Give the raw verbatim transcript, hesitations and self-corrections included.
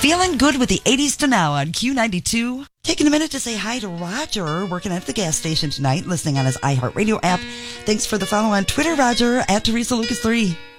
Feeling good with the eighties to now on Q ninety-two. Taking a minute to say hi to Roger, working at the gas station tonight, listening on his iHeartRadio app. Thanks for the follow on Twitter, Roger, at Teresa Lucas three.